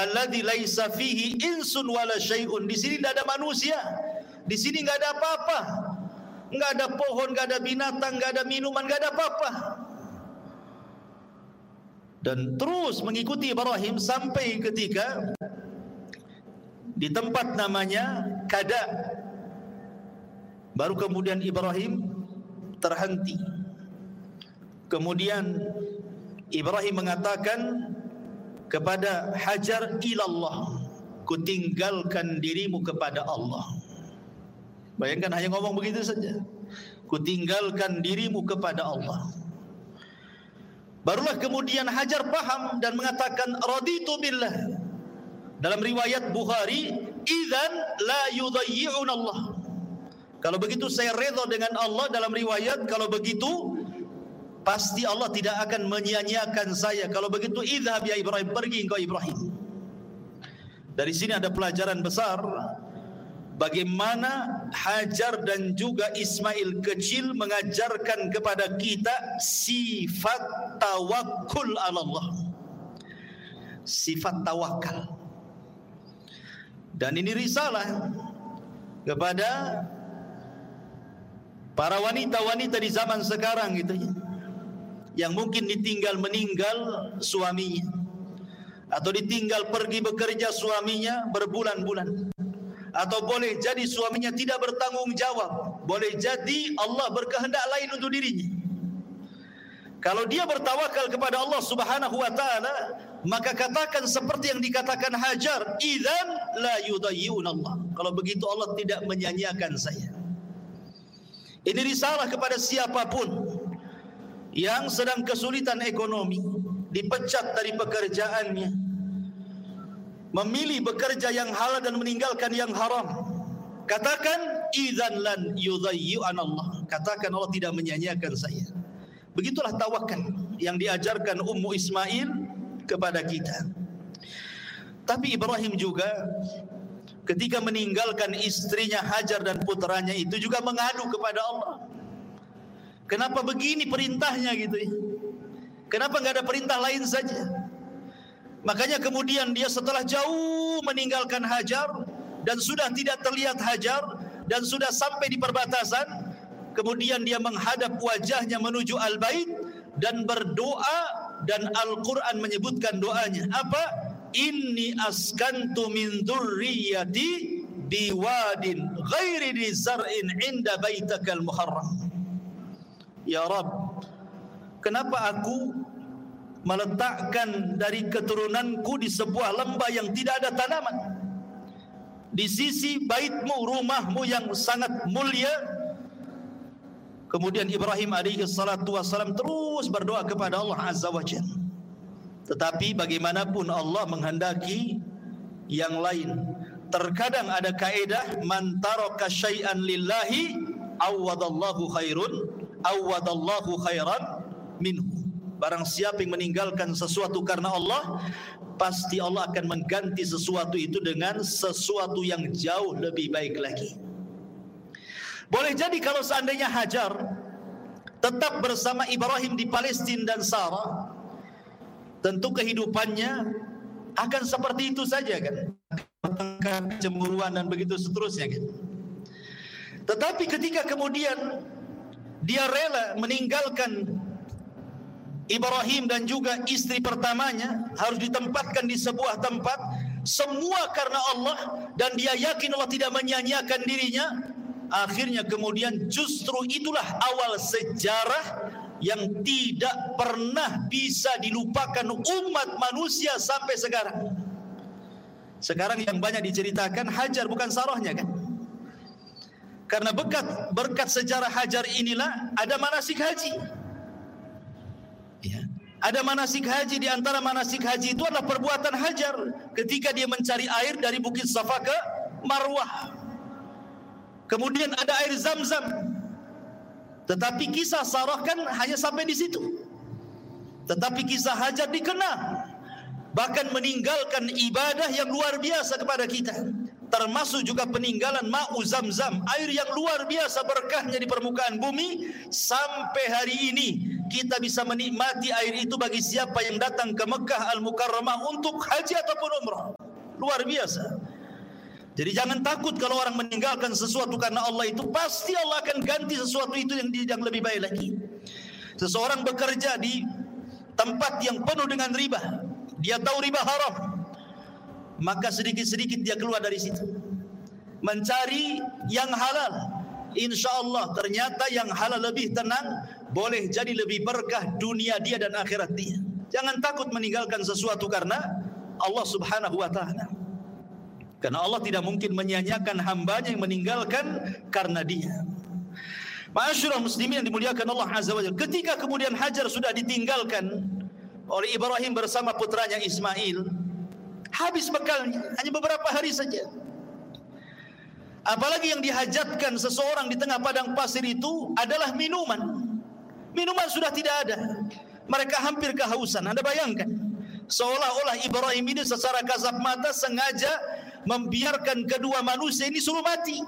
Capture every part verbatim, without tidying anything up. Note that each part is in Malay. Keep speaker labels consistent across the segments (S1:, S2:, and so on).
S1: alladzi laisa fihi insun wala syai'un. Di sini tidak ada manusia, di sini enggak ada apa-apa, enggak ada pohon, enggak ada binatang, enggak ada minuman, enggak ada apa-apa. Dan terus mengikuti Ibrahim sampai ketika di tempat namanya Kada. Baru kemudian Ibrahim terhenti. Kemudian Ibrahim mengatakan kepada Hajar, ilallah, ku tinggalkan dirimu kepada Allah. Bayangkan hanya ngomong begitu saja, ku tinggalkan dirimu kepada Allah. Barulah kemudian Hajar paham dan mengatakan raditu billah. Dalam riwayat Bukhari, idzan la yudayyi'un Allah. Kalau begitu saya redha dengan Allah. Dalam riwayat, kalau begitu pasti Allah tidak akan menyia-nyiakan saya. Kalau begitu idhab ya Ibrahim, pergi engkau Ibrahim. Dari sini ada pelajaran besar bagaimana Hajar dan juga Ismail kecil mengajarkan kepada kita sifat tawakkul ala Allah, sifat tawakal. Dan ini risalah kepada para wanita-wanita di zaman sekarang gitu ya, yang mungkin ditinggal meninggal suaminya, atau ditinggal pergi bekerja suaminya berbulan-bulan, atau boleh jadi suaminya tidak bertanggung jawab, boleh jadi Allah berkehendak lain untuk dirinya. Kalau dia bertawakal kepada Allah Subhanahu wa taala, maka katakan seperti yang dikatakan Hajar, idzan la yudayyi'un Allah. Kalau begitu Allah tidak menyia-nyiakan saya. Ini risalah kepada siapapun yang sedang kesulitan ekonomi, dipecat dari pekerjaannya, memilih bekerja yang halal dan meninggalkan yang haram. Katakan idzan lan yudayyi'un Allah. Katakan Allah tidak menyia-nyiakan saya. Begitulah tawakal yang diajarkan Ummu Ismail kepada kita. Tapi Ibrahim juga ketika meninggalkan istrinya Hajar dan putranya itu juga mengadu kepada Allah. Kenapa begini perintahnya gitu ya? Kenapa enggak ada perintah lain saja? Makanya kemudian dia setelah jauh meninggalkan Hajar dan sudah tidak terlihat Hajar dan sudah sampai di perbatasan, kemudian dia menghadap wajahnya menuju Al-Bait dan berdoa, dan Al-Quran menyebutkan doanya. Apa? Inni askantu min dzurriyyati biwadin ghairi dzi zar'in 'inda baitakal muharram. Ya Rabb, kenapa aku meletakkan dari keturunanku di sebuah lembah yang tidak ada tanaman, di sisi baitmu, rumahmu yang sangat mulia. Kemudian Ibrahim alaihi salatu wassalam terus berdoa kepada Allah Azza wa Jalla. Tetapi bagaimanapun Allah menghendaki yang lain. Terkadang ada kaedah, man taraka syai'an lillahi awwadallahu khairun awwadallahu khairan minhu. Barang siapa yang meninggalkan sesuatu karena Allah, pasti Allah akan mengganti sesuatu itu dengan sesuatu yang jauh lebih baik lagi. Boleh jadi kalau seandainya Hajar tetap bersama Ibrahim di Palestina dan Sarah, tentu kehidupannya akan seperti itu saja kan, kecemburuan dan begitu seterusnya kan. Tetapi ketika kemudian dia rela meninggalkan Ibrahim dan juga istri pertamanya, harus ditempatkan di sebuah tempat, semua karena Allah, dan dia yakin Allah tidak menyia-nyiakan dirinya. Akhirnya kemudian justru itulah awal sejarah yang tidak pernah bisa dilupakan umat manusia sampai sekarang. Sekarang yang banyak diceritakan Hajar, bukan Sarahnya kan? Karena berkat berkat sejarah Hajar inilah ada manasik haji. Ya. Ada manasik haji, di antara manasik haji itu adalah perbuatan Hajar ketika dia mencari air dari Bukit Safa ke Marwah. Kemudian ada air Zam-Zam. Tetapi kisah Sarah kan hanya sampai di situ. Tetapi kisah Hajar dikenal, bahkan meninggalkan ibadah yang luar biasa kepada kita, termasuk juga peninggalan ma'u Zam-Zam, air yang luar biasa berkahnya di permukaan bumi. Sampai hari ini kita bisa menikmati air itu bagi siapa yang datang ke Mekah Al-Mukarramah untuk haji ataupun umrah. Luar biasa. Jadi jangan takut kalau orang meninggalkan sesuatu karena Allah itu, pasti Allah akan ganti sesuatu itu yang, yang lebih baik lagi. Seseorang bekerja di tempat yang penuh dengan riba, dia tahu riba haram, maka sedikit-sedikit dia keluar dari situ, mencari yang halal. Insya Allah ternyata yang halal lebih tenang, boleh jadi lebih berkah dunia dia dan akhirat dia. Jangan takut meninggalkan sesuatu karena Allah Subhanahu wa ta'ala, karena Allah tidak mungkin menyia-nyiakan hambanya yang meninggalkan karena dia. Ma'asyiral muslimin yang dimuliakan Allah Azza wa Jalla, ketika kemudian Hajar sudah ditinggalkan oleh Ibrahim bersama putranya Ismail, habis bekalnya, hanya beberapa hari saja. Apalagi yang dihajatkan seseorang di tengah padang pasir itu adalah minuman. Minuman sudah tidak ada. Mereka hampir kehausan. Anda bayangkan, seolah-olah Ibrahim ini secara kasat mata sengaja membiarkan kedua manusia ini suruh mati.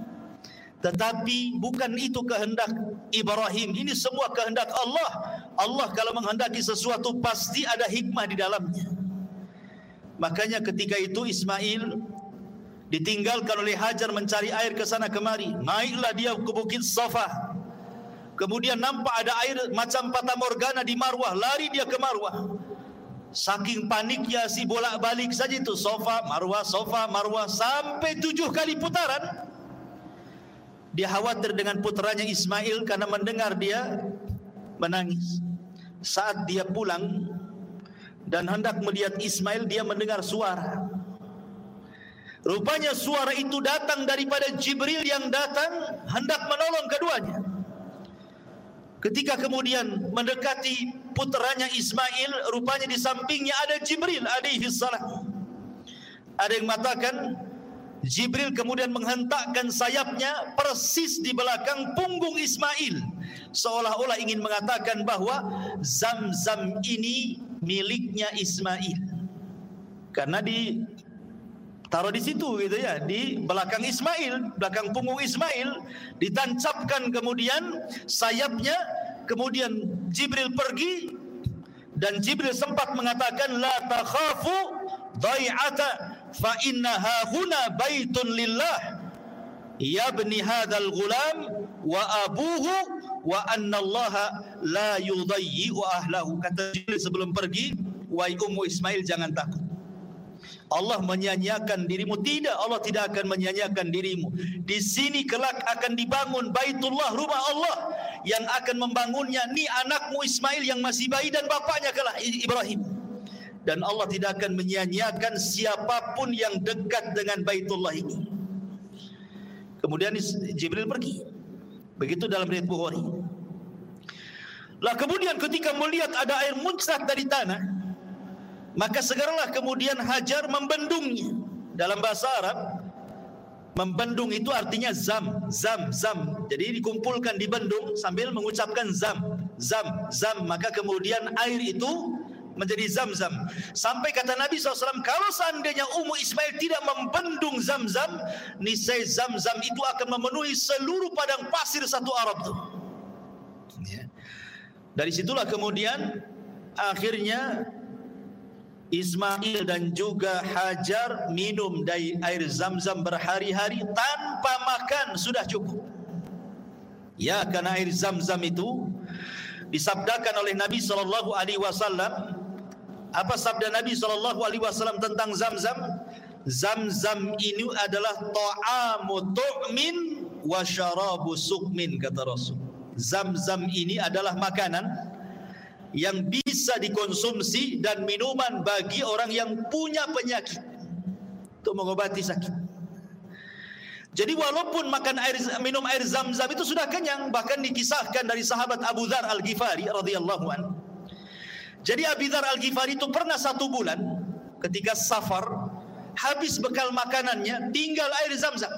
S1: Tetapi bukan itu kehendak Ibrahim. Ini semua kehendak Allah. Allah kalau menghendaki sesuatu pasti ada hikmah di dalamnya. Makanya ketika itu Ismail ditinggalkan oleh Hajar mencari air ke sana kemari. Naiklah dia ke Bukit Safa. Kemudian nampak ada air macam Fata Morgana di Marwah. Lari dia ke Marwah. Saking paniknya si bolak-balik saja itu, Safa, Marwah, Safa, Marwah, sampai tujuh kali putaran. Dia khawatir dengan putranya Ismail karena mendengar dia menangis. Saat dia pulang dan hendak melihat Ismail, dia mendengar suara. Rupanya suara itu datang daripada Jibril yang datang hendak menolong keduanya. Ketika kemudian mendekati putranya Ismail, rupanya di sampingnya ada Jibril alaihi salam. Ada yang mengatakan Jibril kemudian menghentakkan sayapnya persis di belakang punggung Ismail, seolah-olah ingin mengatakan bahwa Zam-Zam ini miliknya Ismail, karena di taruh di situ gitu ya, di belakang Ismail, belakang punggung Ismail, ditancapkan kemudian sayapnya. Kemudian Jibril pergi dan Jibril sempat mengatakan, la takhafu dhai'ata fa innaha huna baitun lillah yabni hadzal ghulam wa abuhu wa anna Allah la yudayyi'u ahlahu. Kata Jibril sebelum pergi, wahai Ummu Ismail, jangan takut, Allah menyia-nyiakan dirimu. Tidak, Allah tidak akan menyia-nyiakan dirimu. Di sini kelak akan dibangun Baitullah, rumah Allah, yang akan membangunnya ni anakmu Ismail yang masih bayi dan bapaknya kelak Ibrahim. Dan Allah tidak akan menyia-nyiakan siapapun yang dekat dengan Baitullah ini. Kemudian Jibril pergi. Begitu dalam riwayat Bukhari. Lah kemudian ketika melihat ada air muncrat dari tanah, maka segeralah kemudian Hajar membendungnya. Dalam bahasa Arab, membendung itu artinya zam, zam, zam. Jadi dikumpulkan di bendung sambil mengucapkan zam, zam, zam. Maka kemudian air itu menjadi zam-zam. Sampai kata Nabi shallallahu alaihi wasallam, kalau seandainya Ummu Ismail tidak membendung zam-zam, niscaya zam-zam itu akan memenuhi seluruh padang pasir satu Arab itu. Ya. Dari situlah kemudian akhirnya Ismail dan juga Hajar minum dari air zam-zam berhari-hari tanpa makan, sudah cukup. Ya, karena air zam-zam itu disabdakan oleh Nabi sallallahu alaihi wasallam. Apa sabda Nabi sallallahu alaihi wasallam tentang zam-zam? Zam-zam ini adalah ta'amu tu'min wa syarabu sukmin, kata Rasul. Zam-zam ini adalah makanan yang bisa dikonsumsi dan minuman bagi orang yang punya penyakit, untuk mengobati sakit. Jadi walaupun makan air, minum air zam-zam itu sudah kenyang. Bahkan dikisahkan dari sahabat Abu Dzar Al-Ghifari radhiyallahu anhu. Jadi Abu Dzar Al-Ghifari itu pernah satu bulan ketika safar, habis bekal makanannya, tinggal air zam-zam.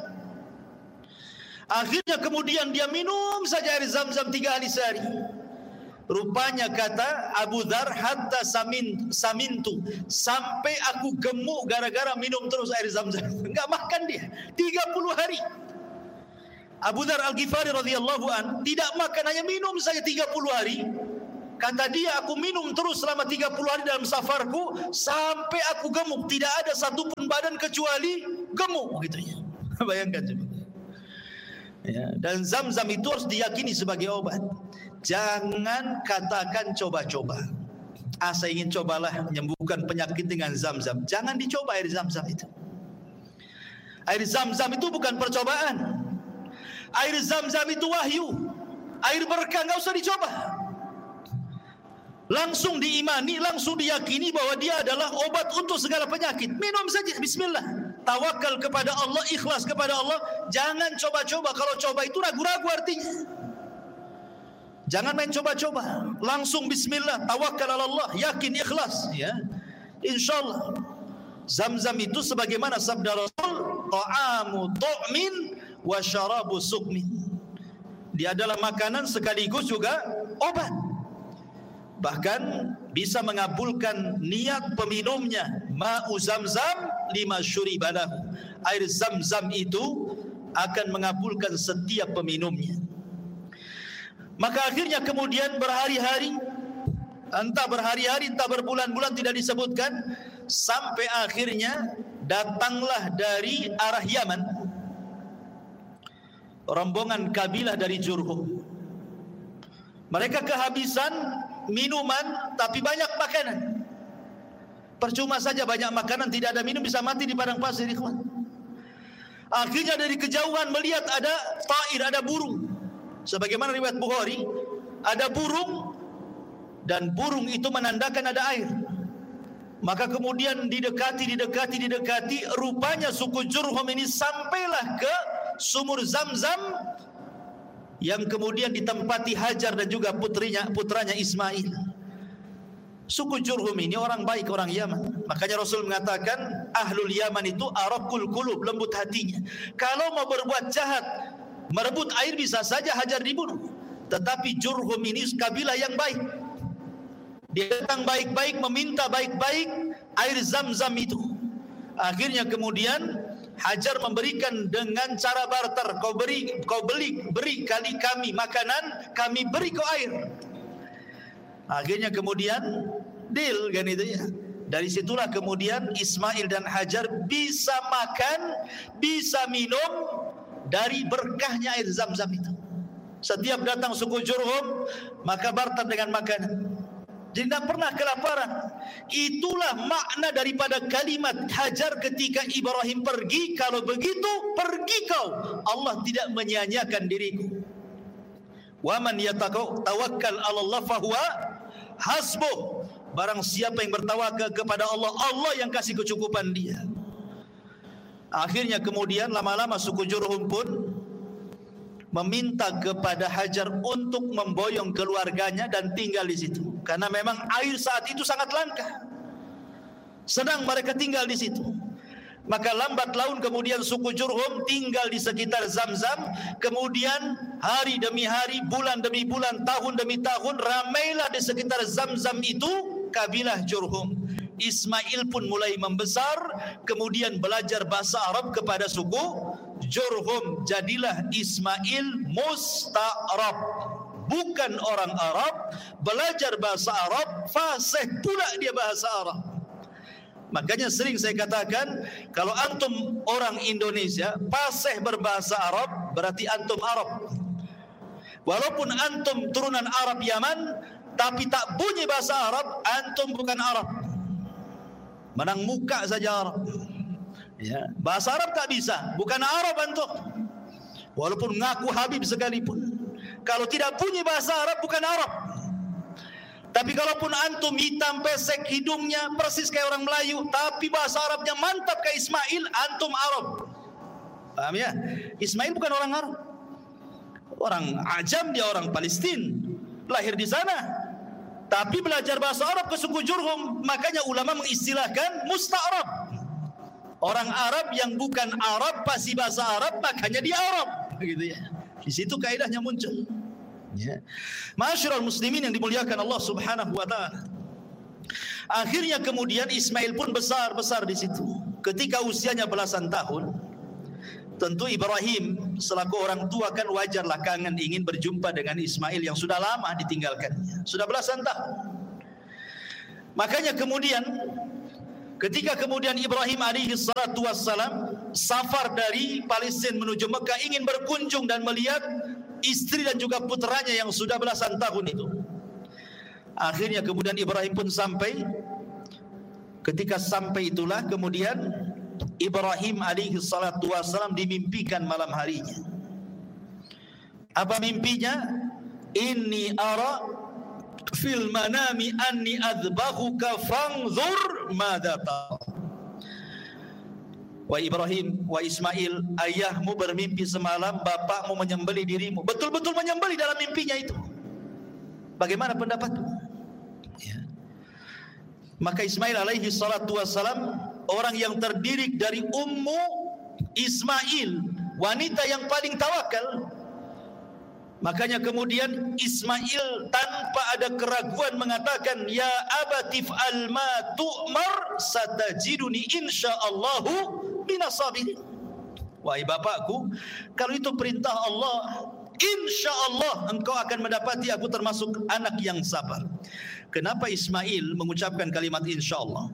S1: Akhirnya kemudian dia minum saja air zam-zam tiga hari sehari. Rupanya kata Abu Dzar, hatta samin samintu, sampai aku gemuk gara-gara minum terus air zam-zam. Enggak makan dia tiga puluh hari. Abu Dzar Al-Ghifari radhiyallahu an tidak makan, hanya minum saja tiga puluh hari. Kata dia, aku minum terus selama tiga puluh hari dalam safarku sampai aku gemuk. Tidak ada satupun badan kecuali gemuk. Begitunya. Bayangkan coba. Ya, dan Zam-Zam itu harus diyakini sebagai obat. Jangan katakan coba-coba. Ah, saya ingin cobalah menyembuhkan penyakit dengan Zam-Zam. Jangan dicoba air Zam-Zam itu. Air Zam-Zam itu bukan percobaan. Air Zam-Zam itu wahyu. Air berkah, enggak usah dicoba. Langsung diimani, langsung diyakini bahwa dia adalah obat untuk segala penyakit. Minum saja, bismillah. Tawakal kepada Allah, ikhlas kepada Allah. Jangan coba-coba. Kalau coba itu ragu-ragu artinya. Jangan main coba-coba. Langsung bismillah, tawakal ala Allah, yakin, ikhlas, ya. Insyaallah. Zam-Zam itu sebagaimana sabda Rasul, ta'amu tu'min wa syarabu sukmin. Dia adalah makanan sekaligus juga obat. Bahkan bisa mengabulkan niat peminumnya. Ma'u Zam-Zam lima syuribalahu. Air Zam-Zam itu akan mengabulkan setiap peminumnya. Maka akhirnya kemudian berhari-hari, entah berhari-hari, entah berbulan-bulan tidak disebutkan, sampai akhirnya datanglah dari arah Yaman rombongan kabilah dari Jurhum. Mereka kehabisan minuman tapi banyak makanan. Percuma saja banyak makanan, tidak ada minum, bisa mati di padang pasir, ikhwan. Akhirnya dari kejauhan melihat ada ta'ir, ada burung. Sebagaimana riwayat Bukhari, ada burung dan burung itu menandakan ada air. Maka kemudian didekati, didekati, didekati, rupanya suku Jurhum ini sampailah ke sumur Zam-Zam yang kemudian ditempati Hajar dan juga putrinya, putranya Ismail. Suku Jurhum ini orang baik, orang Yaman. Makanya Rasul mengatakan ahlul Yaman itu araqul qulub, lembut hatinya. Kalau mau berbuat jahat, merebut air, bisa saja Hajar dibunuh. Tetapi Jurhum ini kabilah yang baik. Dia datang baik-baik, meminta baik-baik air Zam-Zam itu. Akhirnya kemudian Hajar memberikan dengan cara barter. Kau beri, kau beli, beri kali kami makanan, kami beri kau air. Akhirnya kemudian deal kan itu ya. Dari situlah kemudian Ismail dan Hajar bisa makan, bisa minum dari berkahnya air Zam-Zam itu. Setiap datang suku Jurhum, maka barter dengan makanan. Jadi tidak pernah kelaparan. Itulah makna daripada kalimat Hajar ketika Ibrahim pergi. Kalau begitu, pergi kau. Allah tidak menyia-nyiakan diriku. Wa man yatawakkal 'ala Allah fahuwa hasbuh. Barang siapa yang bertawakal kepada Allah, Allah yang kasih kecukupan dia. Akhirnya kemudian lama-lama suku Jurhum pun meminta kepada Hajar untuk memboyong keluarganya dan tinggal di situ. Karena memang air saat itu sangat langka. Senang mereka tinggal di situ. Maka lambat laun kemudian suku Jurhum tinggal di sekitar Zam-Zam. Kemudian hari demi hari, bulan demi bulan, tahun demi tahun, ramailah di sekitar Zam-Zam itu kabilah Jurhum. Ismail pun mulai membesar, kemudian belajar bahasa Arab kepada suku Jurhum. Jadilah Ismail musta'rab, bukan orang Arab, belajar bahasa Arab, fasih pula dia bahasa Arab. Makanya sering saya katakan, kalau antum orang Indonesia fasih berbahasa Arab, berarti antum Arab. Walaupun antum turunan Arab Yaman, tapi tak bunyi bahasa Arab, antum bukan Arab. Menang muka saja Arab. Ya, bahasa Arab tak bisa, bukan Arab antum. Walaupun ngaku Habib sekalipun, kalau tidak punya bahasa Arab bukan Arab. Tapi kalaupun antum hitam pesek hidungnya persis kayak orang Melayu, tapi bahasa Arabnya mantap kayak Ismail, antum Arab. Paham ya? Ismail bukan orang Arab, orang Ajam, dia orang Palestina, lahir di sana. Tapi belajar bahasa Arab ke suku Jurhum, makanya ulama mengistilahkan musta'rab. Orang Arab yang bukan Arab pasti bahasa Arab, makanya dia Arab, begitu ya. Di situ kaidahnya muncul. Ya. Ma'asyiral muslimin yang dimuliakan Allah Subhanahu wa taala. Akhirnya kemudian Ismail pun besar-besar di situ. Ketika usianya belasan tahun, tentu Ibrahim selaku orang tua kan wajarlah kangen ingin berjumpa dengan Ismail yang sudah lama ditinggalkannya, sudah belasan tahun. Makanya kemudian ketika kemudian Ibrahim alaihi salatu wassalam safar dari Palestina menuju Mekah ingin berkunjung dan melihat istri dan juga putranya yang sudah belasan tahun itu. Akhirnya kemudian Ibrahim pun sampai. Ketika sampai itulah kemudian Ibrahim alaihi salatu wassalam dimimpikan malam harinya. Apa mimpinya? Inni ara fil manami anni adbahuka fanzur madza tara. Wa Ibrahim, wa Ismail, ayahmu bermimpi semalam bapakmu menyembelih dirimu. Betul-betul menyembelih dalam mimpinya itu. Bagaimana pendapatmu? Ya. Maka Ismail alaihi salatu wassalam orang yang terdiri dari ummu Ismail, wanita yang paling tawakal. Makanya kemudian Ismail tanpa ada keraguan mengatakan, ya abatif al ma tu'mar satajiduni insyaallahu minas sabirin. Wahai bapakku, kalau itu perintah Allah, insyaallah engkau akan mendapati aku termasuk anak yang sabar. Kenapa Ismail mengucapkan kalimat insyaallah?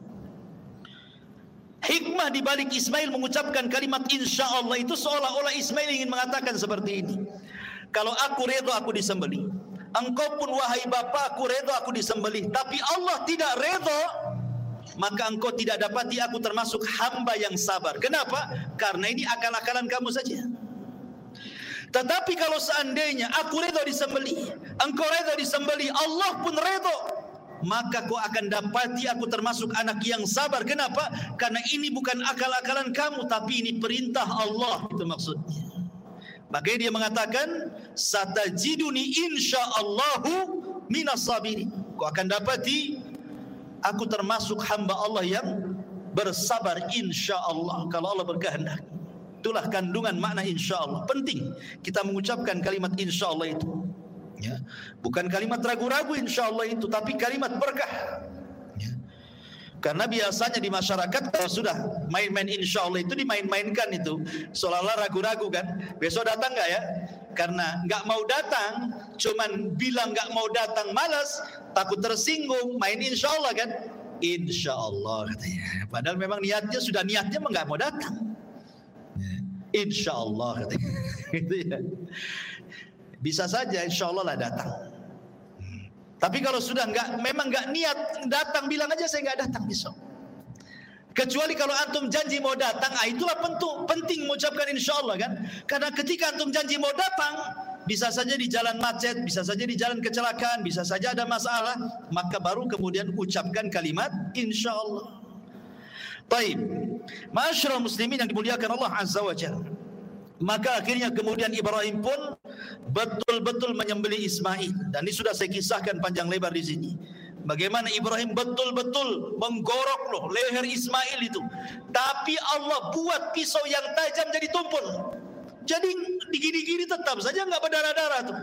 S1: Hikmah di balik Ismail mengucapkan kalimat insyaallah itu seolah-olah Ismail ingin mengatakan seperti ini. Kalau aku redha aku disembelih, engkau pun wahai bapakku redha aku disembelih, tapi Allah tidak redha, maka engkau tidak dapati aku termasuk hamba yang sabar. Kenapa? Karena ini akal-akalan kamu saja. Tetapi kalau seandainya aku redha disembelih, engkau redha disembelih, Allah pun redha, maka kau akan dapati aku termasuk anak yang sabar. Kenapa? Karena ini bukan akal-akalan kamu, tapi ini perintah Allah. Itu maksudnya. Makanya dia mengatakan, satajiduni insyaallahu minas sabirin. Kau akan dapati aku termasuk hamba Allah yang bersabar insyaallah, kalau Allah berkehendak. Itulah kandungan makna insyaallah. Penting kita mengucapkan kalimat insyaallah itu. Ya. Bukan kalimat ragu-ragu insyaallah itu, tapi kalimat berkah. Ya. Karena biasanya di masyarakat kalau sudah main-main insyaallah itu dimain-mainkan itu, seolah-olah ragu-ragu kan. Besok datang enggak ya? Karena enggak mau datang, cuman bilang enggak mau datang malas, takut tersinggung, main insyaallah kan. Insyaallah katanya. Padahal memang niatnya sudah niatnya enggak mau datang. Insyaallah katanya. Gitu ya. Bisa saja insyaallah lah datang. Tapi kalau sudah enggak, memang enggak niat datang, bilang aja saya enggak datang besok. Kecuali kalau antum janji mau datang, ah itulah penting, penting mengucapkan insyaallah kan. Karena ketika antum janji mau datang, bisa saja di jalan macet, bisa saja di jalan kecelakaan, bisa saja ada masalah, maka baru kemudian ucapkan kalimat insyaallah. Baik, ma'asyiral muslimin yang dimuliakan Allah Azza wa Jalla. Maka akhirnya kemudian Ibrahim pun betul-betul menyembelih Ismail, dan ini sudah saya kisahkan panjang lebar di sini. Bagaimana Ibrahim betul-betul menggorok loh leher Ismail itu, tapi Allah buat pisau yang tajam jadi tumpul. Jadi digini-gini tetap saja enggak berdarah-darah tuh.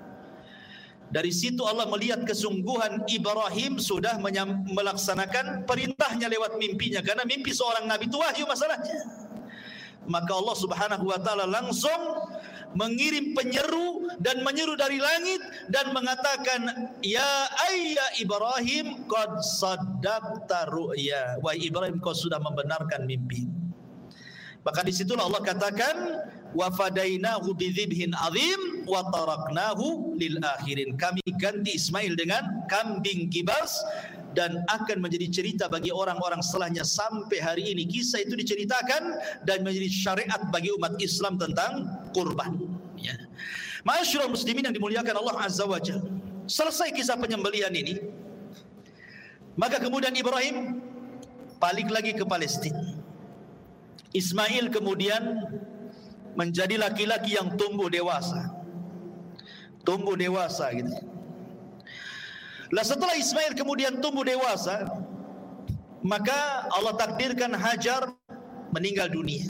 S1: Dari situ Allah melihat kesungguhan Ibrahim sudah melaksanakan perintahnya lewat mimpinya, karena mimpi seorang nabi itu wahyu masalahnya. Maka Allah Subhanahu wa taala langsung mengirim penyeru dan menyeru dari langit dan mengatakan, ya ayya Ibrahim qad saddaqta ru'ya. Wahai Ibrahim, kau sudah membenarkan mimpi. Maka di situlah Allah katakan, wa fadainahu bidzibhin azim wa taraknahu lil akhirin. Kami ganti Ismail dengan kambing kibas, dan akan menjadi cerita bagi orang-orang setelahnya sampai hari ini. Kisah itu diceritakan dan menjadi syariat bagi umat Islam tentang kurban. Ya. Ma'asyiral muslimin yang dimuliakan Allah Azza wa Jalla. Selesai kisah penyembelihan ini, maka kemudian Ibrahim balik lagi ke Palestina. Ismail kemudian menjadi laki-laki yang tumbuh dewasa. Tumbuh dewasa gitu. Lah setelah Ismail kemudian tumbuh dewasa, maka Allah takdirkan Hajar meninggal dunia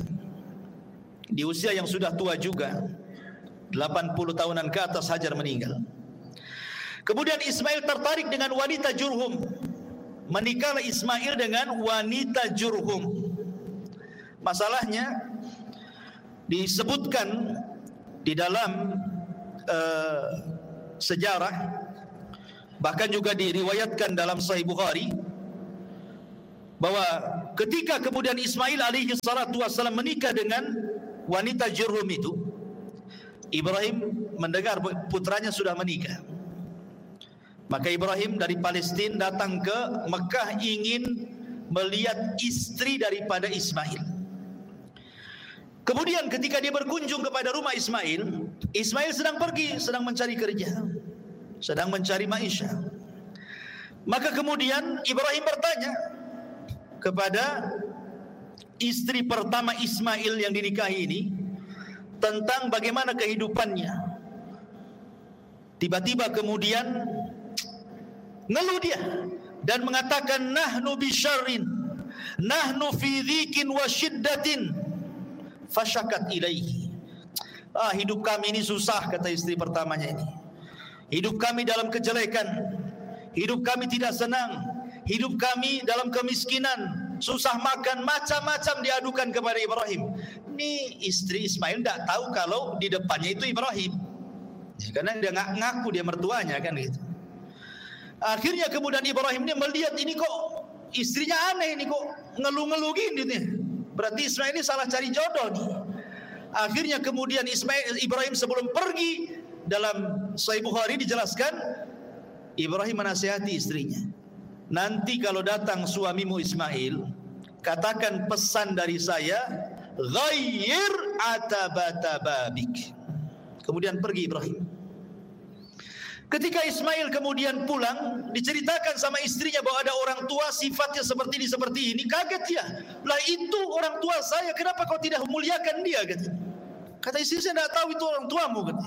S1: di usia yang sudah tua juga, delapan puluh tahunan ke atas Hajar meninggal. Kemudian Ismail tertarik dengan wanita Jurhum. Menikahlah Ismail dengan wanita Jurhum. Masalahnya disebutkan di dalam uh, sejarah, bahkan juga diriwayatkan dalam Sahih Bukhari, bahwa ketika kemudian Ismail alaihi salatu wassalam menikah dengan wanita Jurhum itu, Ibrahim mendengar putranya sudah menikah. Maka Ibrahim dari Palestina datang ke Mekah ingin melihat istri daripada Ismail. Kemudian ketika dia berkunjung kepada rumah Ismail, Ismail sedang pergi, sedang mencari kerja, sedang mencari maisha. Maka kemudian Ibrahim bertanya kepada istri pertama Ismail yang dinikahi ini tentang bagaimana kehidupannya. Tiba-tiba kemudian ngeluh dia dan mengatakan, nahnu bisyarrin, nahnu fi dhikin wa syiddatin, fasyakat ilaihi. Ah, hidup kami ini susah, kata istri pertamanya ini. Hidup kami dalam kejelekan, hidup kami tidak senang, hidup kami dalam kemiskinan, susah makan, macam-macam diadukan kepada Ibrahim. Ini istri Ismail tidak tahu kalau di depannya itu Ibrahim, ya, karena dia nggak ngaku dia mertuanya kan gitu. Akhirnya kemudian Ibrahim ini melihat ini kok istrinya aneh, ini kok ngeluh-ngeluh gini nih. Berarti Ismail ini salah cari jodoh nih. Akhirnya kemudian Ismail Ibrahim sebelum pergi, dalam Sahih Bukhari dijelaskan, Ibrahim menasihati istrinya, nanti kalau datang suamimu Ismail, katakan pesan dari saya, ghayyir atabata babik. Kemudian pergi Ibrahim. Ketika Ismail kemudian pulang, diceritakan sama istrinya bahwa ada orang tua sifatnya seperti ini, seperti ini. Kaget dia. Lah itu orang tua saya, kenapa kau tidak memuliakan dia? Kata, kata istri, saya tidak tahu itu orang tuamu. Kata.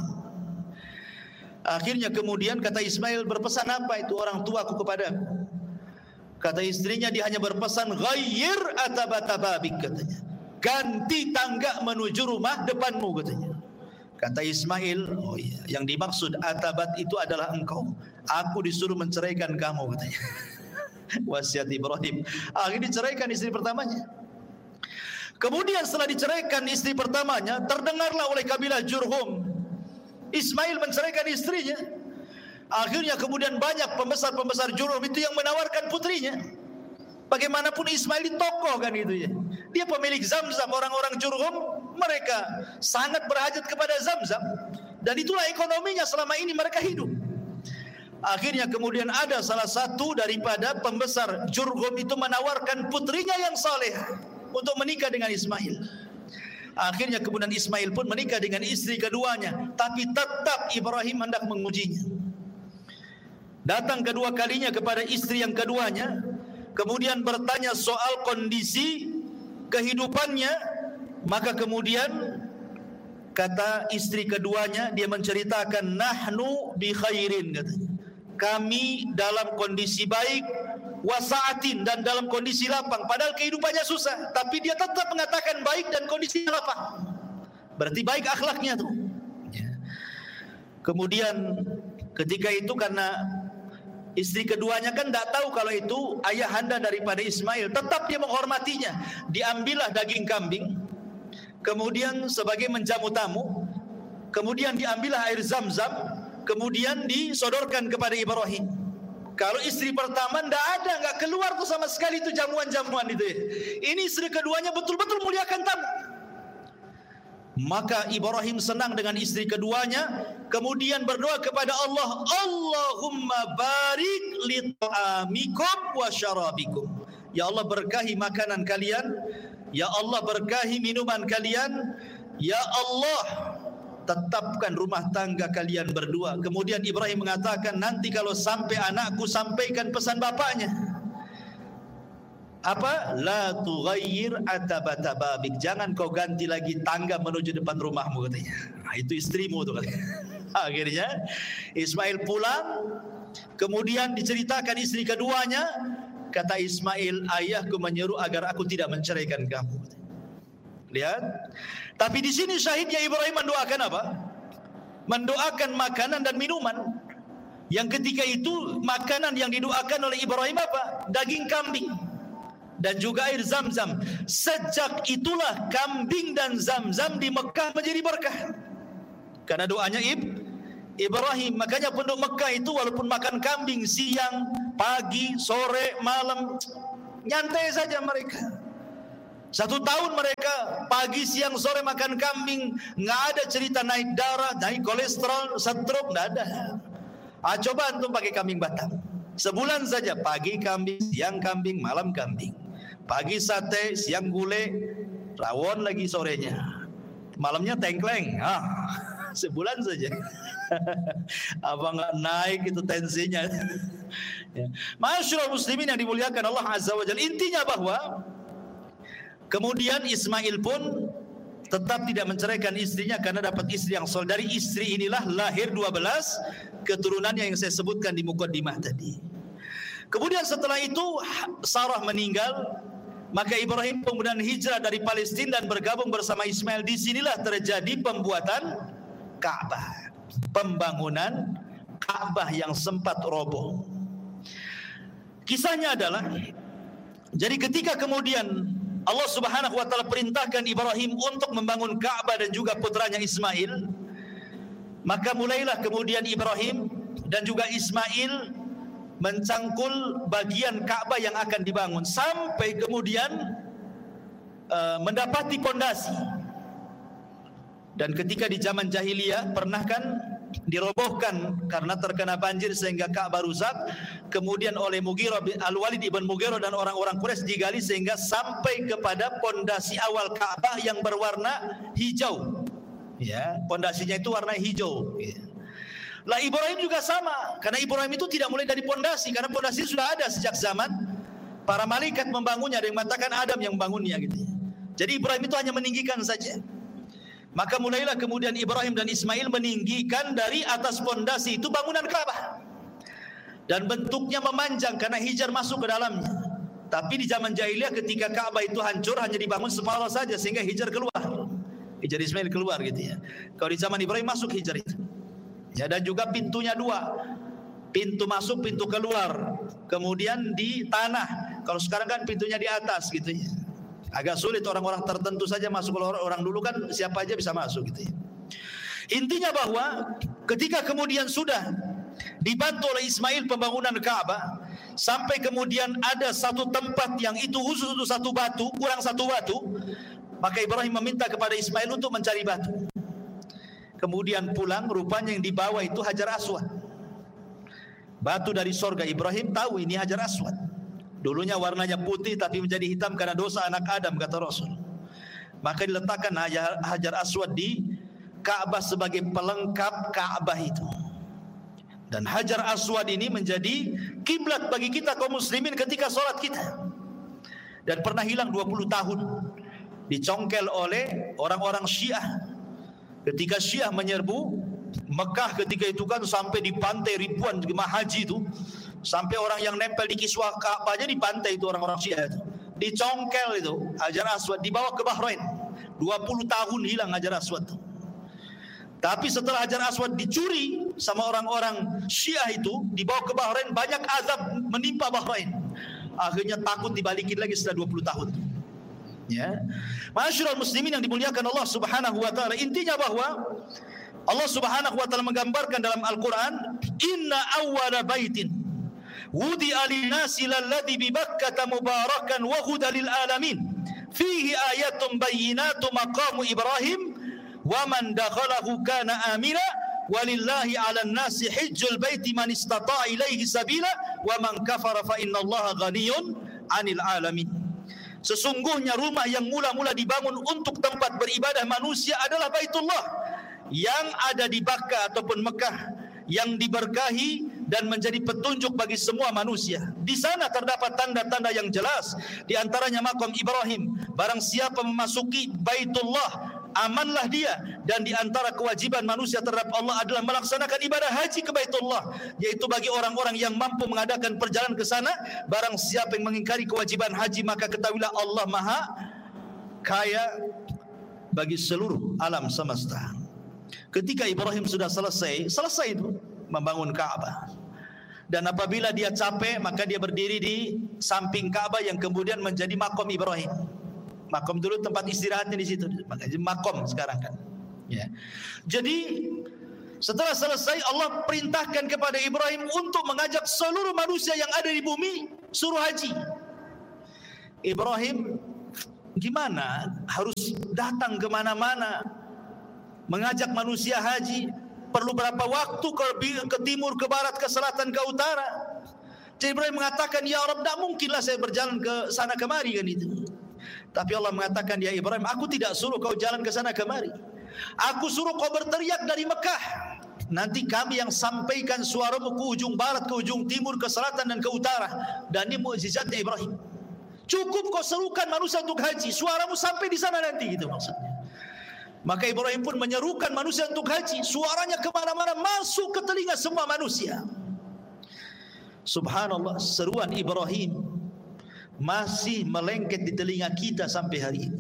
S1: Akhirnya kemudian kata Ismail, berpesan apa itu orang tuaku kepadaku? Kata istrinya, dia hanya berpesan, ghayyir atabata babik, katanya. Ganti tangga menuju rumah depanmu, katanya. Kata Ismail, oh iya, yang dimaksud atabat itu adalah engkau. Aku disuruh menceraikan kamu, katanya. Wasiat Ibrahim. Akhirnya diceraikan istri pertamanya. Kemudian setelah diceraikan istri pertamanya, terdengarlah oleh kabilah Jurhum, Ismail menceraikan istrinya. Akhirnya kemudian banyak pembesar-pembesar Jurhum itu yang menawarkan putrinya. Bagaimanapun Ismail ini tokoh kan itu ya. Dia pemilik Zamzam, orang-orang Jurhum mereka sangat berhajat kepada Zamzam, dan itulah ekonominya selama ini mereka hidup. Akhirnya kemudian ada salah satu daripada pembesar Jurhum itu menawarkan putrinya yang saleh untuk menikah dengan Ismail. Akhirnya kemudian Ismail pun menikah dengan istri keduanya, tapi tetap Ibrahim hendak mengujinya. Datang kedua kalinya kepada istri yang keduanya, kemudian bertanya soal kondisi kehidupannya. Maka kemudian kata istri keduanya, dia menceritakan, nahnu bi khairin, katanya. Kami dalam kondisi baik, wasaatin, dan dalam kondisi lapang. Padahal kehidupannya susah, tapi dia tetap mengatakan baik dan kondisi lapang. Berarti baik akhlaknya tuh. Kemudian ketika itu karena istri keduanya kan tidak tahu kalau itu ayahanda daripada Ismail, tetap dia menghormatinya. Diambillah daging kambing, kemudian sebagai menjamu tamu, kemudian diambillah air Zamzam, kemudian disodorkan kepada Ibrahim. Kalau istri pertama tidak ada, nggak keluar tuh sama sekali itu jamuan-jamuan itu ya. Ini istri keduanya betul-betul muliakan tamu. Maka Ibrahim senang dengan istri keduanya, kemudian berdoa kepada Allah, Allahumma barik li ta'amikum wa syarabikum. Ya Allah, berkahi makanan kalian, ya Allah berkahi minuman kalian, ya Allah tetapkan rumah tangga kalian berdua. Kemudian Ibrahim mengatakan, nanti kalau sampai anakku, sampaikan pesan bapaknya. Apa? La tughayyir atabata babik. Jangan kau ganti lagi tangga menuju depan rumahmu, katanya. Nah, itu istrimu tuh katanya. Akhirnya Ismail pulang, kemudian diceritakan istri keduanya. Kata Ismail, ayahku menyuruh agar aku tidak menceraikan kamu. Lihat. Tapi di sini syahidnya Ibrahim mendoakan apa? Mendoakan makanan dan minuman. Yang ketika itu makanan yang didoakan oleh Ibrahim apa? Daging kambing. dan juga air Zam-Zam. Sejak itulah kambing dan Zam-Zam di Mekah menjadi berkah. Karena doanya Ib, Ibrahim. Makanya penduduk Mekah itu walaupun makan kambing siang, pagi, sore, malam, nyantai saja mereka. Satu tahun mereka pagi, siang, sore makan kambing, nggak ada cerita naik darah, naik kolesterol, stroke, nggak ada. Ah, coba antum pakai kambing Batam. Sebulan saja pagi kambing, siang kambing, malam kambing. Pagi sate, siang gulai, rawon lagi sorenya. Malamnya tengkleng. Ah, sebulan saja. Apa nggak naik itu tensinya? Ya. Masyaallah muslimin yang dimuliakan Allah Azza wa Jalla. Intinya bahwa kemudian Ismail pun tetap tidak menceraikan istrinya karena dapat istri yang soleh. Dari istri inilah lahir dua belas keturunannya yang saya sebutkan di mukaddimah tadi. Kemudian setelah itu Sarah meninggal, maka Ibrahim kemudian hijrah dari Palestina dan bergabung bersama Ismail. Di sinilah terjadi pembuatan Ka'bah, pembangunan Ka'bah yang sempat roboh. Kisahnya adalah, jadi ketika kemudian Allah Subhanahu wa taala perintahkan Ibrahim untuk membangun Ka'bah dan juga putranya Ismail, maka mulailah kemudian Ibrahim dan juga Ismail mencangkul bagian Ka'bah yang akan dibangun sampai kemudian uh, mendapati pondasi. Dan ketika di zaman jahiliyah pernah kan dirobohkan karena terkena banjir sehingga Ka'bah rusak, kemudian oleh Mughirah Al-Walid ibn Mughirah dan orang-orang Quraisy digali sehingga sampai kepada pondasi awal Ka'bah yang berwarna hijau. Ya, pondasinya itu warna hijau. Ya. Lah Ibrahim juga sama, karena Ibrahim itu tidak mulai dari pondasi, karena pondasi sudah ada sejak zaman para malaikat membangunnya. Ada yang mengatakan Adam yang membangunnya gitu. Jadi Ibrahim itu hanya meninggikan saja. Maka mulailah kemudian Ibrahim dan Ismail meninggikan dari atas pondasi itu bangunan Ka'bah. Dan bentuknya memanjang karena Hijar masuk ke dalamnya. Tapi di zaman jahiliyah ketika Ka'bah itu hancur hanya dibangun separuh saja sehingga Hijar keluar. Hijar Ismail keluar gitu ya. Kalau di zaman Ibrahim masuk Hijar itu. Ya, dan juga pintunya dua. Pintu masuk, pintu keluar. Kemudian di tanah. Kalau sekarang kan pintunya di atas gitu ya. Agak sulit, orang-orang tertentu saja masuk. Kalau orang dulu kan siapa aja bisa masuk gitu ya. Intinya bahwa ketika kemudian sudah dibantu oleh Ismail pembangunan Ka'bah, sampai kemudian ada satu tempat yang itu khusus untuk satu batu, kurang satu batu, maka Ibrahim meminta kepada Ismail untuk mencari batu. Kemudian pulang, rupanya yang dibawa itu Hajar Aswad, batu dari sorga. Ibrahim tahu ini Hajar Aswad. Dulunya warnanya putih tapi menjadi hitam karena dosa anak Adam, kata Rasul. Maka diletakkan Hajar Aswad di Ka'bah sebagai pelengkap Ka'bah itu. Dan Hajar Aswad ini menjadi kiblat bagi kita kaum muslimin ketika sholat kita. Dan pernah hilang dua puluh tahun, dicongkel oleh orang-orang Syiah. Ketika Syiah menyerbu Mekah ketika itu kan sampai di pantai ribuan jemaah haji itu, sampai orang yang nempel di kiswah Ka'bahnya di pantai itu orang-orang Syiah itu. Dicongkel itu Hajar Aswad, dibawa ke Bahrain. dua puluh tahun hilang Hajar Aswad itu. Tapi setelah Hajar Aswad dicuri sama orang-orang Syiah itu, dibawa ke Bahrain, banyak azab menimpa Bahrain. Akhirnya takut dibalikin lagi setelah dua puluh tahun. Ya. Masyaallah muslimin yang dimuliakan Allah Subhanahu wa taala, intinya bahwa Allah Subhanahu wa taala menggambarkan dalam Al-Qur'an, inna awwala baitin wudi'a lin-nasi lalladzi bi Bakkah mubarakan wa hudan lil alamin fihi ayatun bayyinatun maqamu Ibrahim wa man dakhalahu kana amina walillahi 'alan nasi hajjul baiti man istata'a ilaihi sabila wa man kafara fa innallaha ghaniyyun 'anil 'alamin. Sesungguhnya rumah yang mula-mula dibangun untuk tempat beribadah manusia adalah Baitullah yang ada di Bakkah ataupun Mekah, yang diberkahi dan menjadi petunjuk bagi semua manusia. Di sana terdapat tanda-tanda yang jelas, di antaranya maqam Ibrahim. Barang siapa memasuki Baitullah, amanlah dia. Dan di antara kewajiban manusia terhadap Allah adalah melaksanakan ibadah haji ke Baitullah, yaitu bagi orang-orang yang mampu mengadakan perjalanan ke sana. Barang siapa yang mengingkari kewajiban haji, maka ketahuilah Allah Maha Kaya bagi seluruh alam semesta. Ketika Ibrahim sudah selesai, selesai itu membangun Ka'bah. Dan apabila dia capek, maka dia berdiri di samping Ka'bah yang kemudian menjadi makom Ibrahim. Makom dulu tempat istirahatnya di situ, makanya makom sekarang kan. Ya. Jadi setelah selesai, Allah perintahkan kepada Ibrahim untuk mengajak seluruh manusia yang ada di bumi suruh haji. Ibrahim gimana? Harus datang ke mana-mana mengajak manusia haji. Perlu berapa waktu ke, ke timur, ke barat, ke selatan, ke utara. Jadi Ibrahim mengatakan, ya Rabb, tak mungkinlah saya berjalan ke sana kemari kan itu. Tapi Allah mengatakan, ya Ibrahim, aku tidak suruh kau jalan ke sana kemari. Aku suruh kau berteriak dari Mekah. Nanti kami yang sampaikan suaramu ke ujung barat, ke ujung timur, ke selatan dan ke utara. Dan ini mukjizatnya Ibrahim. Cukup kau serukan manusia untuk haji, suaramu sampai di sana nanti, gitu maksudnya. Maka Ibrahim pun menyerukan manusia untuk haji. Suaranya kemana-mana, masuk ke telinga semua manusia. Subhanallah, seruan Ibrahim masih melengket di telinga kita sampai hari ini.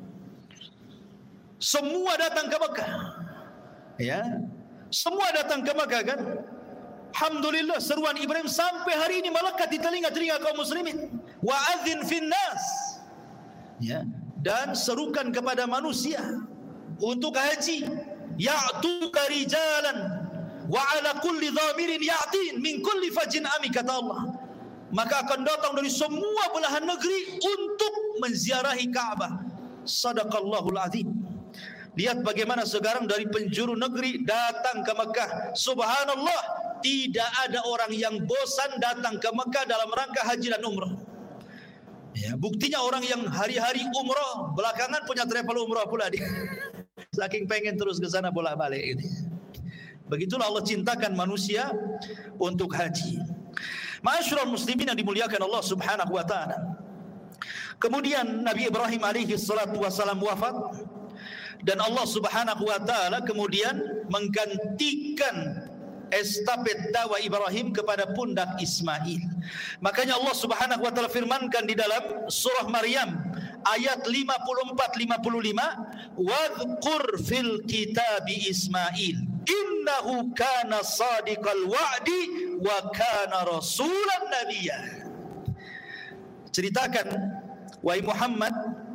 S1: Semua datang ke Mekah, ya, semua datang ke Mekah kan. Alhamdulillah, seruan Ibrahim sampai hari ini melekat di telinga-telinga kaum muslimin. Wa'adzin finnas, ya, dan serukan kepada manusia untuk haji. Ya'tuka rijalan wa ala kulli dhamirin ya'tin min kulli fajin ami, kata Allah. Maka akan datang dari semua belahan negeri untuk menziarahi Ka'bah. Sadaqallahul azim. Lihat bagaimana sekarang dari penjuru negeri datang ke Mekah. Subhanallah, tidak ada orang yang bosan datang ke Mekah dalam rangka haji dan umrah. Ya, buktinya orang yang hari-hari umrah belakangan punya travel umrah pula dia. Saking pengen terus ke sana bolak-balik ini. Begitulah Allah cintakan manusia untuk haji. Ma'asyiral muslimin yang dimuliakan Allah Subhanahu wa taala. Kemudian Nabi Ibrahim alaihi salatu wasalam wafat dan Allah Subhanahu wa taala kemudian menggantikan estafet dakwah Ibrahim kepada pundak Ismail. Makanya Allah Subhanahu wa taala firmankan di dalam surah Maryam ayat lima puluh empat lima puluh lima, "Wadhkur fil kitabi Ismail, innahu kana sadiqal wa'di wa kana rasulan nabiyya." Ceritakan wahai Muhammad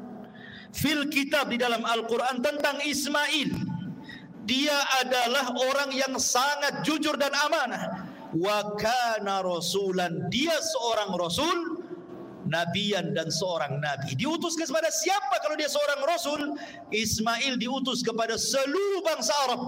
S1: fil kitab, di dalam Al-Qur'an, tentang Ismail. Dia adalah orang yang sangat jujur dan amanah. Wa kana rasulan, dia seorang rasul, nabiyan, dan seorang nabi. Diutus kepada siapa kalau dia seorang rasul? Ismail diutus kepada seluruh bangsa Arab.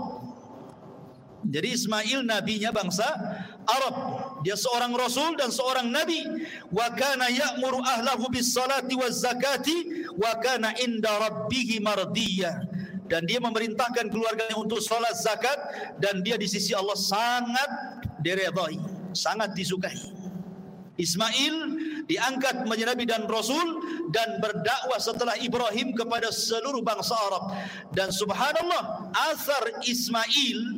S1: Jadi Ismail nabinya bangsa Arab. Dia seorang rasul dan seorang nabi. Wa kana ya'muru ahlahu bis salati waz zakati wa kana inda rabbih mardiyya. Dan dia memerintahkan keluarganya untuk salat, zakat, dan dia di sisi Allah sangat diredai, sangat disukai. Ismail diangkat menjadi nabi dan rasul dan berdakwah setelah Ibrahim kepada seluruh bangsa Arab. Dan subhanallah, asar Ismail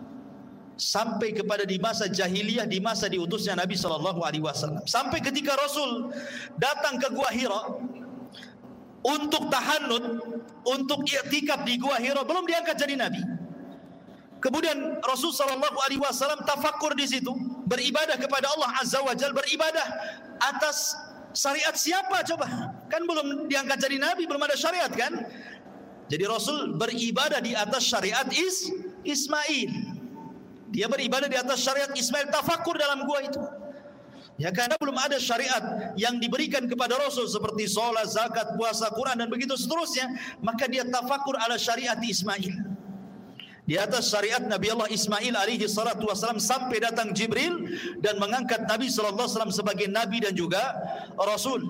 S1: sampai kepada di masa jahiliyah, di masa diutusnya Nabi sallallahu alaihi wasallam. Sampai ketika Rasul datang ke Gua Hira untuk tahannut, untuk i'tikaf di Gua Hira, belum diangkat jadi nabi. Kemudian Rasul sallallahu alaihi wasallam tafakkur di situ, beribadah kepada Allah Azza wa Jalla, beribadah atas syariat siapa coba? Kan belum diangkat jadi nabi, belum ada syariat kan? Jadi Rasul beribadah di atas syariat Is Ismail. Dia beribadah di atas syariat Ismail, tafakkur dalam gua itu. Ya, karena belum ada syariat yang diberikan kepada Rasul seperti sholat, zakat, puasa, Quran dan begitu seterusnya. Maka dia tafakkur ala syariat Ismail. Di atas syariat Nabi Allah Ismail alaihi salatu wasalam sampai datang Jibril dan mengangkat Nabi sallallahu alaihi wasallam sebagai nabi dan juga rasul.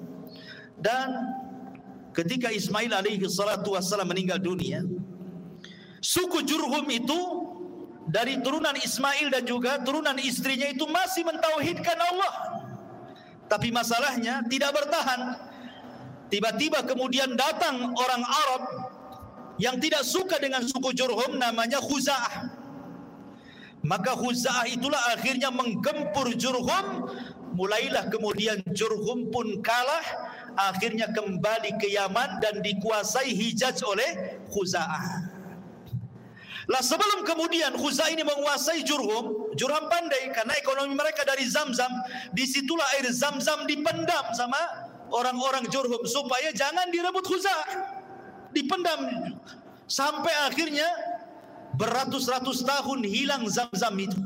S1: Dan ketika Ismail alaihi salatu wasalam meninggal dunia, suku Jurhum itu dari turunan Ismail dan juga turunan istrinya itu masih mentauhidkan Allah. Tapi masalahnya tidak bertahan. Tiba-tiba kemudian datang orang Arab yang tidak suka dengan suku Jurhum, namanya Khuza'ah. Maka Khuza'ah itulah akhirnya menggempur Jurhum. Mulailah kemudian Jurhum pun kalah, akhirnya kembali ke Yaman dan dikuasai Hijaz oleh Khuza'ah. Lah sebelum kemudian Khuza'ah ini menguasai Jurhum, Jurhum pandai karena ekonomi mereka dari Zamzam. Disitulah air Zamzam dipendam sama orang-orang Jurhum supaya jangan direbut Khuza'ah. Dipendam sampai akhirnya beratus-ratus tahun hilang Zamzam itu.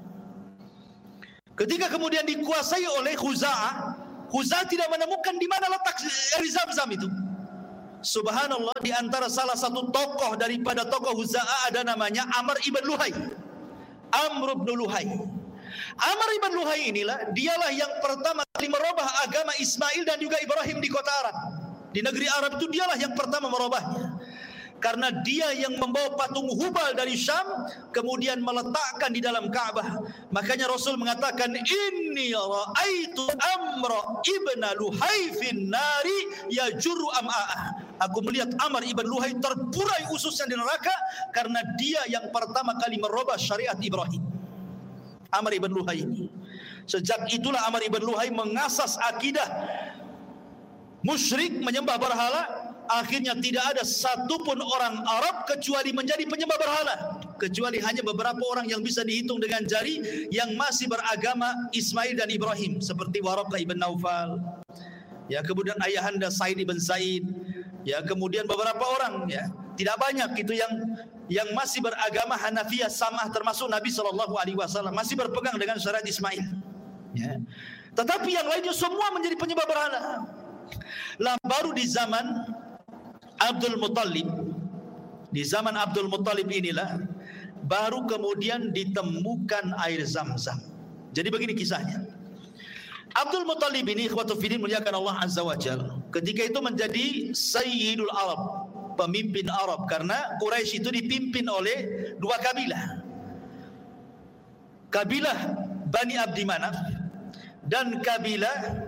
S1: Ketika kemudian dikuasai oleh Khuza'ah, Khuza'ah tidak menemukan di mana letak air Zamzam itu. Subhanallah, di antara salah satu tokoh daripada tokoh Khuza'ah ada namanya Amr ibn Luhai. Amr ibn Luhai. Amr ibn Luhai inilah, dialah yang pertama kali merubah agama Ismail dan juga Ibrahim di kota Arab. Di negeri Arab itu dialah yang pertama merubahnya. Karena dia yang membawa patung Hubal dari Syam kemudian meletakkan di dalam Ka'bah. Makanya Rasul mengatakan, inni ra'aitu Amr ibn Luhai fin nari yajurru am'a'ah. Aku melihat Amr ibn Luhai terburai ususnya di neraka karena dia yang pertama kali merubah syariat Ibrahim. Amr ibn Luhai ini. Sejak itulah Amr ibn Luhai mengasas akidah musyrik, menyembah berhala. Akhirnya tidak ada satupun orang Arab kecuali menjadi penyembah berhala, kecuali hanya beberapa orang yang bisa dihitung dengan jari yang masih beragama Ismail dan Ibrahim, seperti Waraqah ibn Naufal, ya, kemudian ayahanda Said ibn Zaid, ya, kemudian beberapa orang, ya, tidak banyak itu yang yang masih beragama Hanafiyah Samah, termasuk Nabi sallallahu alaihi wasallam masih berpegang dengan syariat Ismail, ya. Tetapi yang lainnya semua menjadi penyembah berhala. Lah baru di zaman Abdul Muttalib, di zaman Abdul Muttalib inilah baru kemudian ditemukan air Zamzam. Jadi begini kisahnya. Abdul Muttalib ini, ikhwatu fillah muliakan Allah Azza wa Jalla, ketika itu menjadi Sayyidul Arab, pemimpin Arab, karena Quraisy itu dipimpin oleh dua kabilah. Kabilah Bani Abdi Manaf dan kabilah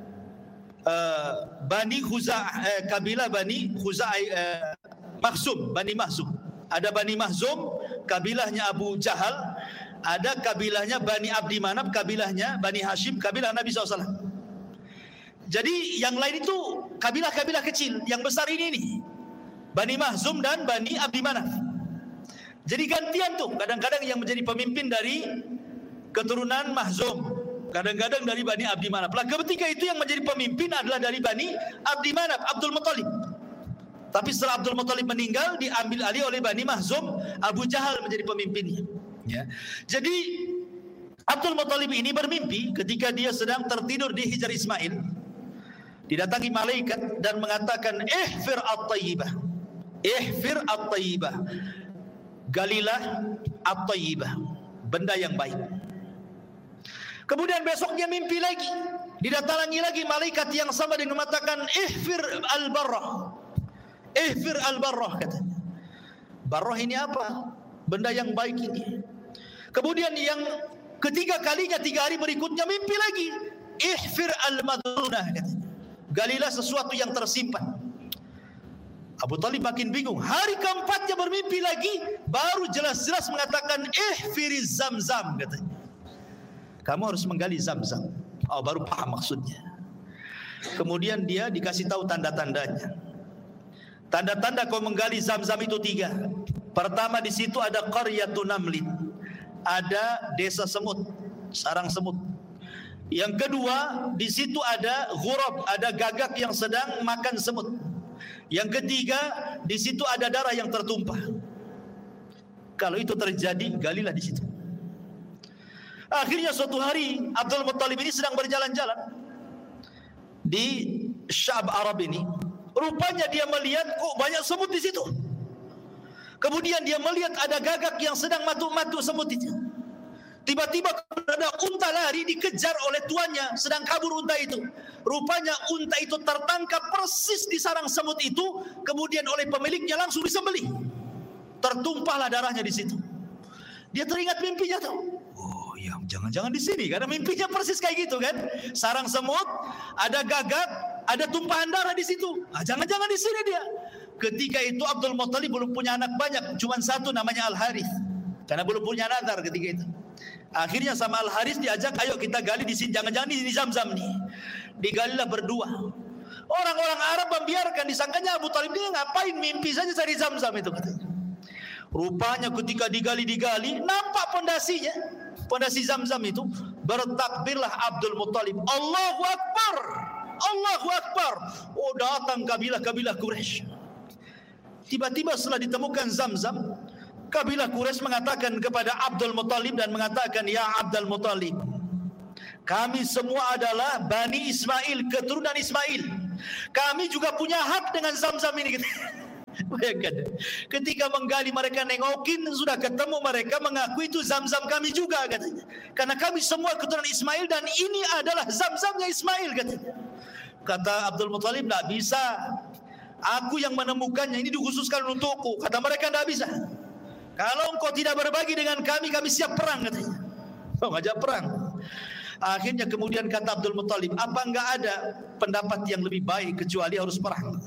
S1: Uh, Bani Khuza'ah, uh, kabilah Bani Khuza'ah, uh, Makhzum, Bani Makhzum. Ada Bani Makhzum, kabilahnya Abu Jahal. Ada kabilahnya Bani Abdi Manaf, kabilahnya Bani Hashim, kabilah Nabi shallallahu alaihi wasallam. Jadi yang lain itu kabilah-kabilah kecil. Yang besar ini nih Bani Makhzum dan Bani Abdi Manaf. Jadi gantian tuh, kadang-kadang yang menjadi pemimpin dari keturunan Makhzum, kadang-kadang dari Bani Abdi Manaf. Lah ketika itu yang menjadi pemimpin adalah dari Bani Abdi Manaf, Abdul Muttalib. Tapi setelah Abdul Muttalib meninggal, diambil alih oleh Bani Makhzum, Abu Jahal menjadi pemimpinnya, ya. Jadi Abdul Muttalib ini bermimpi ketika dia sedang tertidur di Hijr Ismail. Didatangi malaikat dan mengatakan, ihfir at-tayyibah, ihfir at-tayyibah, galilah at-tayyibah, benda yang baik. Kemudian besoknya mimpi lagi, didatangi lagi malaikat yang sama dan mengatakan, ihfir al-barrah, ihfir al-barrah, katanya. Barrah ini apa? Benda yang baik ini. Kemudian yang ketiga kalinya, tiga hari berikutnya mimpi lagi, ihfir al-madrunah, katanya. Galilah sesuatu yang tersimpan. Abu Talib makin bingung. Hari keempatnya bermimpi lagi, baru jelas-jelas mengatakan, ihfiriz Zamzam, katanya. Kamu harus menggali Zamzam. Oh, baru paham maksudnya. Kemudian dia dikasih tahu tanda-tandanya. Tanda-tanda kau menggali Zamzam itu tiga. Pertama, di situ ada qaryatun namlin, ada desa semut, sarang semut. Yang kedua, di situ ada ghurab, ada gagak yang sedang makan semut. Yang ketiga, di situ ada darah yang tertumpah. Kalau itu terjadi, galilah di situ. Akhirnya suatu hari Abdul Muttalib ini sedang berjalan-jalan di Syab Arab ini. Rupanya dia melihat kok banyak semut di situ. Kemudian dia melihat ada gagak yang sedang matu-matu semut itu. Tiba-tiba ada unta lari dikejar oleh tuannya, sedang kabur unta itu. Rupanya unta itu tertangkap persis di sarang semut itu, kemudian oleh pemiliknya langsung disembelih. Tertumpahlah darahnya di situ. Dia teringat mimpinya tuh. Oh ya, jangan-jangan di sini, karena mimpinya persis kayak gitu kan. Sarang semut, ada gagak, ada tumpahan darah di situ. Ah, jangan-jangan di sini dia. Ketika itu Abdul Muttalib belum punya anak banyak, cuma satu namanya Al-Harith. Karena belum punya nazar ketika itu. Akhirnya sama Al-Harith diajak, ayo kita gali di sini, jangan-jangan di Zamzam nih. Digalilah berdua. Orang-orang Arab membiarkan, disangkanya Abu Talib ini ngapain, mimpi saja cari Zamzam itu katanya. Rupanya ketika digali-digali, nampak pondasinya, pondasi Zamzam itu. Bertakbirlah Abdul Muttalib, Allahu Akbar, Allahu Akbar. Oh, datang kabilah-kabilah Quraisy. Tiba-tiba setelah ditemukan Zamzam, kabilah Quraisy mengatakan kepada Abdul Muttalib dan mengatakan, ya Abdul Muttalib, kami semua adalah Bani Ismail, keturunan Ismail. Kami juga punya hak dengan Zamzam ini. Bayangkan, ketika menggali mereka nengokin, sudah ketemu mereka mengaku itu Zamzam kami juga katanya. Karena kami semua keturunan Ismail dan ini adalah Zamzamnya Ismail katanya. Kata Abdul Muttalib, tidak bisa. Aku yang menemukannya, ini dikhususkan untukku. Kata mereka, tidak bisa. Kalau engkau tidak berbagi dengan kami, kami siap perang katanya. Oh, ngajak perang. Akhirnya kemudian kata Abdul Muttalib, apa enggak ada pendapat yang lebih baik kecuali harus perang?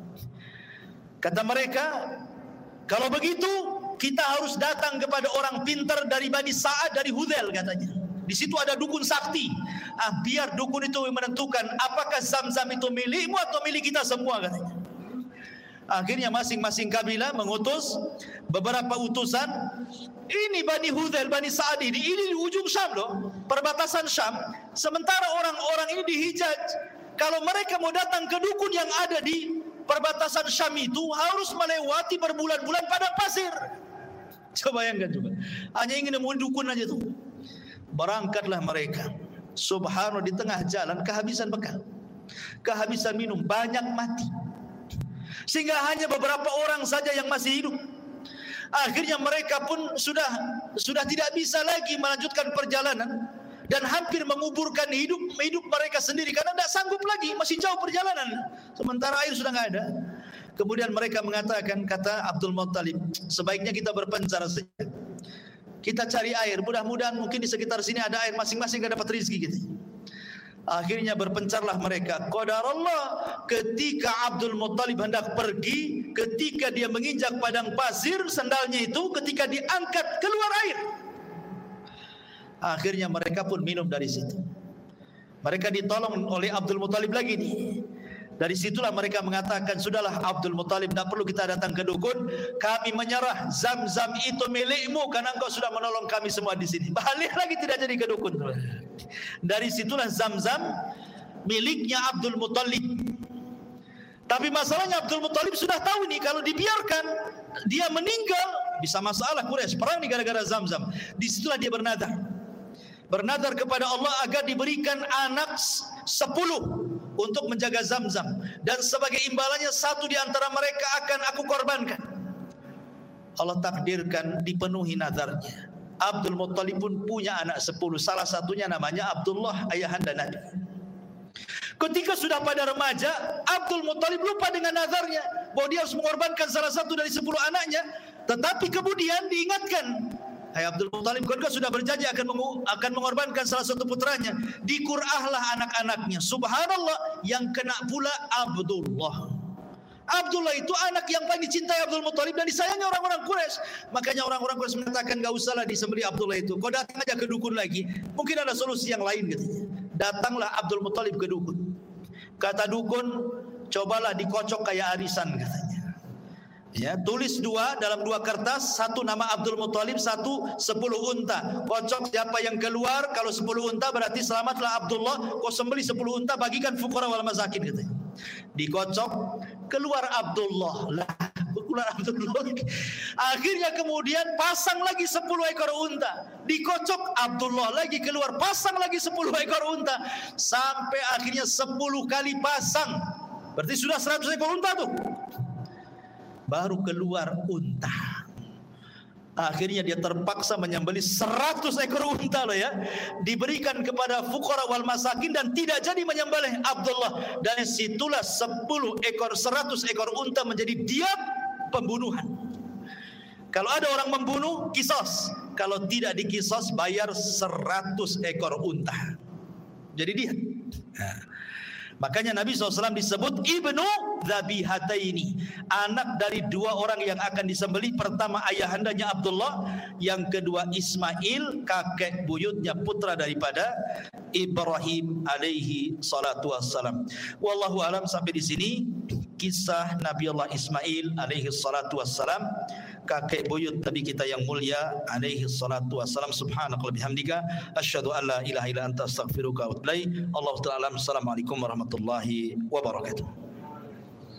S1: Kata mereka, kalau begitu kita harus datang kepada orang pintar dari Bani Sa'ad, dari Hudzail katanya. Di situ ada dukun sakti. Ah, biar dukun itu menentukan apakah Zamzam itu milikmu atau milik kita semua katanya. Akhirnya masing-masing kabilah mengutus beberapa utusan. Ini Bani Hudzail, Bani Sa'ad ini, ini di ujung Syam loh, perbatasan Syam. Sementara orang-orang ini di Hijaz. Kalau mereka mau datang ke dukun yang ada di perbatasan Syam itu, harus melewati berbulan-bulan padang pasir. Coba bayangkan juga. Hanya ingin nemuin dukun aja tuh. Berangkatlah mereka. Subhanallah, di tengah jalan kehabisan bekal, kehabisan minum, banyak mati. Sehingga hanya beberapa orang saja yang masih hidup. Akhirnya mereka pun sudah sudah tidak bisa lagi melanjutkan perjalanan dan hampir menguburkan hidup hidup mereka sendiri karena tidak sanggup lagi, masih jauh perjalanan. Sementara air sudah tidak ada. Kemudian mereka mengatakan, kata Abdul Muttalib, sebaiknya kita berpencar saja. Kita cari air, mudah-mudahan mungkin di sekitar sini ada air, masing-masing tidak dapat rezeki gitu. Akhirnya berpencarlah mereka. Qadarullah, ketika Abdul Muttalib hendak pergi, ketika dia menginjak padang pasir, sandalnya itu ketika diangkat keluar air. Akhirnya mereka pun minum dari situ. Mereka ditolong oleh Abdul Muttalib lagi nih. Dari situlah mereka mengatakan, sudahlah Abdul Muttalib, tidak perlu kita datang ke dukun, kami menyerah, Zamzam itu milikmu karena engkau sudah menolong kami semua di sini. Balik lagi, tidak jadi ke dukun. Dari situlah Zamzam miliknya Abdul Muttalib. Tapi masalahnya Abdul Muttalib sudah tahu nih, kalau dibiarkan dia meninggal bisa masalah Quraisy, perang nih gara-gara Zamzam. Di situlah dia bernadar. Bernadar kepada Allah agar diberikan anak sepuluh untuk menjaga Zamzam, dan sebagai imbalannya satu di antara mereka akan aku korbankan. Allah takdirkan dipenuhi nazarnya. Abdul Muttalib pun punya anak sepuluh, salah satunya namanya Abdullah, ayahanda Nabi. Ketika sudah pada remaja, Abdul Muttalib lupa dengan nazarnya bahwa dia harus mengorbankan salah satu dari sepuluh anaknya. Tetapi kemudian diingatkan, hai Abdul Muttalib, kau sudah berjanji akan akan mengorbankan salah satu putranya. Dikurahlah anak-anaknya. Subhanallah, yang kena pula Abdullah. Abdullah itu anak yang paling dicintai Abdul Muttalib dan disayangi orang-orang Quraisy. Makanya orang-orang Quraisy mengatakan, enggak usahlah disembelih Abdullah itu. Kau datang aja ke dukun lagi. Mungkin ada solusi yang lain katanya. Datanglah Abdul Muttalib ke dukun. Kata dukun, cobalah dikocok kayak arisan katanya. Ya, tulis dua dalam dua kertas, satu nama Abdul Muttalib, satu sepuluh unta. Kocok siapa yang keluar, kalau sepuluh unta berarti selamatlah Abdullah. Kau sembelih sepuluh unta, bagikan fuqara wal masakin katanya. Dikocok, keluar Abdullah. Lah, keluar Abdullah. Akhirnya kemudian pasang lagi sepuluh ekor unta. Dikocok Abdullah lagi keluar, pasang lagi sepuluh ekor unta. Sampai akhirnya sepuluh kali pasang. Berarti sudah seratus ekor unta tuh. Baru keluar unta. Akhirnya dia terpaksa menyembelih seratus ekor unta loh ya. Diberikan kepada fuqara wal masakin dan tidak jadi menyembelih Abdullah. Dan situlah sepuluh ekor, seratus ekor unta menjadi diat pembunuhan. Kalau ada orang membunuh, kisos. Kalau tidak dikisos, bayar seratus ekor unta. Jadi diat. Nah, makanya Nabi shallallahu alaihi wasallam disebut Ibnu Dzabihataini, anak dari dua orang yang akan disembelih. Pertama ayahandanya Abdullah, yang kedua Ismail, kakek buyutnya, putra daripada Ibrahim alaihi salatu wassalam. Wallahu alam. Sampai di sini kisah Nabi Allah Ismail alaihi salatu wassalam. kakek buyut Nabi kita yang mulia alaihi salatu wassalam. Subhanakallahumma bihamdika asyhadu an la ilaha illa anta astaghfiruka wa atubu ilaik. Allahu ta'ala. Assalamualaikum warahmatullahi wabarakatuh.